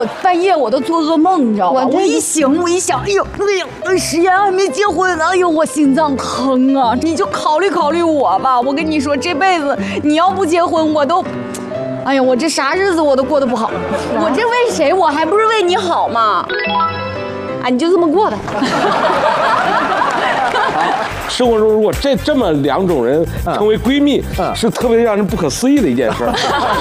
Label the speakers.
Speaker 1: 半夜我都做噩梦，你知道吧？我一醒，我一想，哎呦，10年还没结婚，哎呦，我心脏疼啊！你就考虑考虑我吧，我跟你说，这辈子你要不结婚，我都，哎呀，我这啥日子我都过得不好。我这为谁？我还不是为你好吗？啊，你就这么过吧。
Speaker 2: 生活中如果这么2种人成为闺蜜，是特别让人不可思议的一件事。